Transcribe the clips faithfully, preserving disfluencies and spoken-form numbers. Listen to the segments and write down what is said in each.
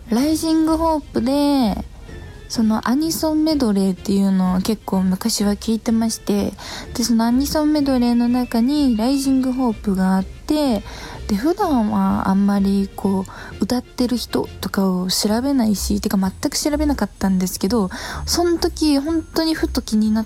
ライジングホープでそのアニソンメドレーっていうのを結構昔は聞いてまして、でそのアニソンメドレーの中にライジングホープがあって、で普段はあんまりこう歌ってる人とかを調べないし、てか全く調べなかったんですけど、その時本当にふと気になって、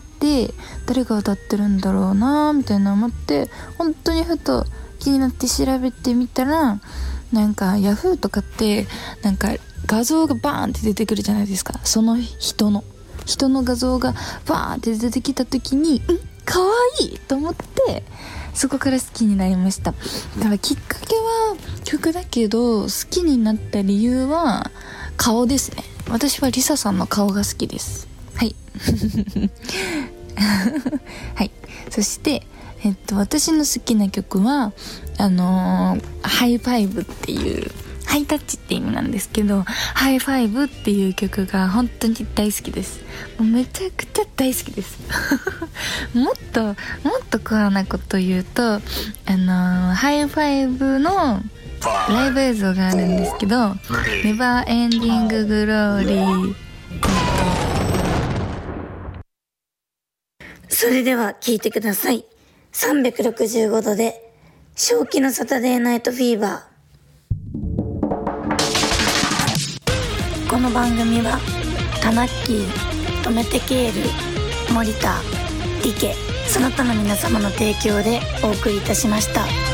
誰が歌ってるんだろうなみたいな思って、本当にふと気になって調べてみたら、なんかヤフーとかってなんか画像がバーンって出てくるじゃないですか。その人の人の画像がバーンって出てきた時に、んかわいいと思って、そこから好きになりました。だからきっかけは曲だけど、好きになった理由は顔ですね。私はリサさんの顔が好きです。はいはい。そしてえっと私の好きな曲はあのー、ハイファイブっていうハイタッチって意味なんですけど、ハイファイブっていう曲が本当に大好きです。もうめちゃくちゃ大好きですもっともっとコアなこと言うと、あのー、ハイファイブのライブ映像があるんですけど、ネバーエンディンググローリー。 それでは聴いてください。さんびゃくろくじゅうごどで正気のサタデーナイトフィーバー。この番組はタナッキー、トメテケール、森田、リケ、その他の皆様の提供でお送りいたしました。